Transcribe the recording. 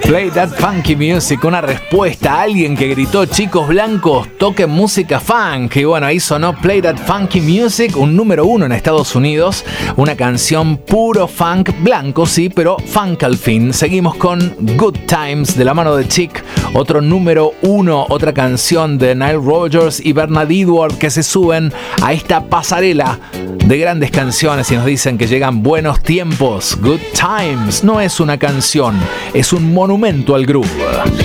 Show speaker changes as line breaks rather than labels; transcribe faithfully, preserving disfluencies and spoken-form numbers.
Play That Funky Music, una respuesta a alguien que gritó: chicos blancos, toquen música funk. Y bueno, ahí sonó Play That Funky Music, un número uno en Estados Unidos. Una canción puro funk, blanco sí, pero funk al fin. Seguimos con Good Times de la mano de Chic, otro número uno, otra canción de Nile Rodgers y Bernard Edwards que se suben a esta pasarela de grandes canciones y nos dicen que llegan buenos tiempos. Good Times no es una canción, es un monumento al groove.